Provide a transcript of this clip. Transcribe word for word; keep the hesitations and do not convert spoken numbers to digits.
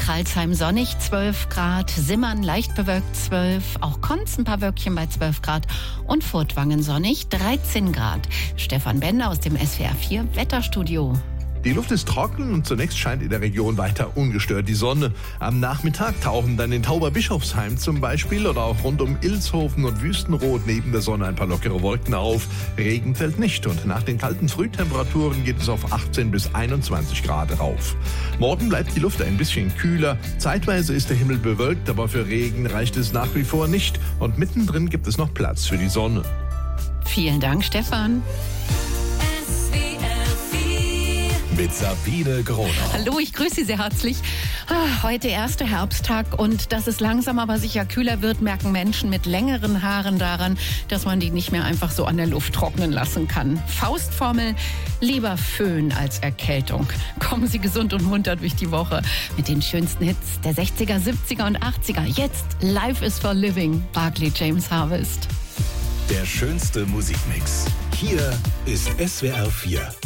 Kralsheim sonnig, zwölf Grad, Simmern leicht bewölkt, zwölf, auch Konz ein paar Wölkchen bei zwölf Grad und Furtwangen sonnig, dreizehn Grad. Stefan Bender aus dem S W R vier Wetterstudio. Die Luft ist trocken und zunächst scheint in der Region weiter ungestört die Sonne. Am Nachmittag tauchen dann in Tauberbischofsheim zum Beispiel oder auch rund um Ilshofen und Wüstenrot neben der Sonne ein paar lockere Wolken auf. Regen fällt nicht und nach den kalten Frühtemperaturen geht es auf achtzehn bis einundzwanzig Grad rauf. Morgen bleibt die Luft ein bisschen kühler. Zeitweise ist der Himmel bewölkt, aber für Regen reicht es nach wie vor nicht. Und mittendrin gibt es noch Platz für die Sonne. Vielen Dank, Stefan. Mit Sabine Gronau. Hallo, ich grüße Sie sehr herzlich. Heute erster Herbsttag und dass es langsam aber sicher kühler wird, merken Menschen mit längeren Haaren daran, dass man die nicht mehr einfach so an der Luft trocknen lassen kann. Faustformel, lieber Föhn als Erkältung. Kommen Sie gesund und munter durch die Woche mit den schönsten Hits der sechziger, siebziger und achtziger. Jetzt Life is for Living, Barclay James Harvest. Der schönste Musikmix. Hier ist S W R vier.